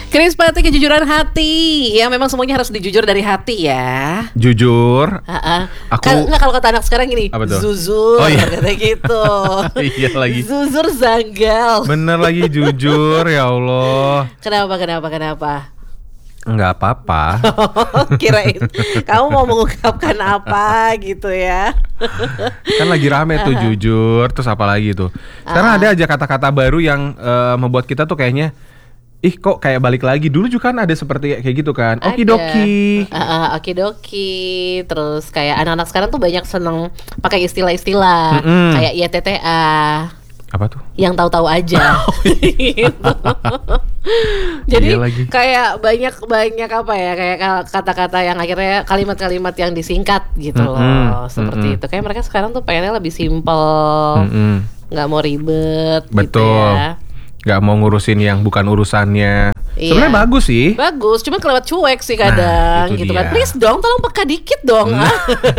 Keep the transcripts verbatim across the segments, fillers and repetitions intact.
Krispati kejujuran hati. Ya memang semuanya harus dijujur dari hati ya. Jujur. Uh-uh. Aku Ka- Nggak kalau kata anak sekarang gini, zuzur, oh, iya. kata gitu. Iya lagi. Zuzur zanggal. Bener lagi jujur, ya Allah. Kenapa kenapa kenapa? Enggak apa-apa. Kirain kamu mau mengungkapkan apa gitu ya. Kan lagi rame tuh uh-huh. jujur. Terus apa lagi tuh. Sekarang uh-huh. ada aja kata-kata baru yang uh, membuat kita tuh kayaknya, ih kok kayak balik lagi. Dulu juga kan ada seperti kayak gitu kan. Okidoki. uh, uh, Okidoki. Terus kayak anak-anak sekarang tuh banyak seneng pakai istilah-istilah. Mm-hmm. Kayak I T T A. Apa tuh? Yang tahu-tahu aja. Gitu. Jadi iya kayak banyak-banyak apa ya, kayak kata-kata yang akhirnya kalimat-kalimat yang disingkat gitu mm-hmm. loh. Seperti mm-hmm. itu. Kayak mereka sekarang tuh pengennya lebih simpel. Mm-hmm. Gak mau ribet. Betul. Gitu ya. Gak mau ngurusin yang bukan urusannya. Iya. Sebenarnya bagus sih. Bagus, cuman kelewat cuek sih kadang nah, gitu dia. Kan. Please dong, tolong peka dikit dong. Nah.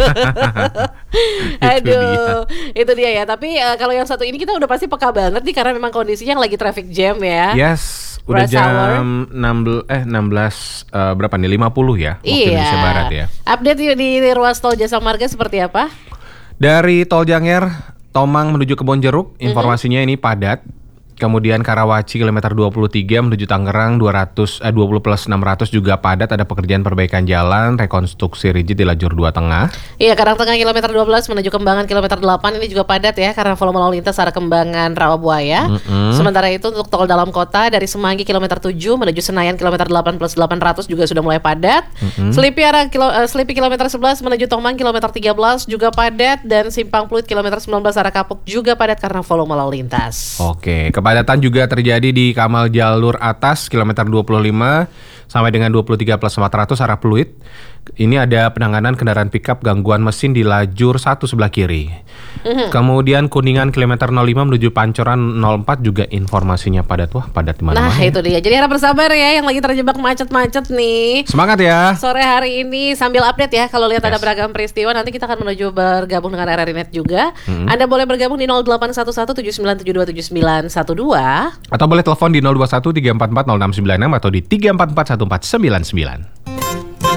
Aduh, dia. Itu dia ya. Tapi uh, kalau yang satu ini kita udah pasti peka banget nih karena memang kondisinya yang lagi traffic jam ya. Yes, udah Rush jam enam belas eh enam belas uh, berapa nih? lima puluh ya waktu iya. Indonesia Barat ya. Update di, di ruas tol Jasa Marga seperti apa? Dari Tol Janger Tomang menuju Kebonjeruk, informasinya mm-hmm. ini padat. Kemudian Karawaci kilometer dua puluh tiga menuju Tangerang dua ratus eh dua puluh plus enam ratus juga padat, ada pekerjaan perbaikan jalan, rekonstruksi rigid di lajur dua tengah. Iya, Karangtengah kilometer dua belas menuju Kembangan kilometer delapan ini juga padat ya karena volume lalu lintas arah Kembangan Rawabuaya. Mm-hmm. Sementara itu untuk tol dalam kota dari Semanggi kilometer tujuh menuju Senayan kilometer delapan plus delapan ratus juga sudah mulai padat. Mm-hmm. Selipi arah kilo, uh, Selipi kilometer sebelas menuju Tomang kilometer tiga belas juga padat, dan Simpang Pluit kilometer sembilan belas arah Kapuk juga padat karena volume lalu lintas. Oke, kepadatan juga terjadi di Kamal Jalur Atas kilometer dua puluh lima sampai dengan dua puluh tiga plus empat ratus arah Pluit. Ini ada penanganan kendaraan pickup gangguan mesin di lajur satu sebelah kiri. Mm-hmm. Kemudian Kuningan kilometer nol lima menuju Pancoran nol empat juga informasinya padat. Wah, padat di mana-mana. Nah, ya. Itu dia. Jadi harap bersabar ya yang lagi terjebak macet-macet nih. Semangat ya. Sore hari ini sambil update ya. Kalau lihat yes. ada beragam peristiwa, nanti kita akan menuju bergabung dengan R R I Net juga. Mm-hmm. Anda boleh bergabung di nol delapan satu satu tujuh sembilan tujuh dua tujuh sembilan satu dua atau boleh telepon di nol dua satu tiga empat empat nol enam sembilan enam atau di tiga empat empat satu empat sembilan sembilan.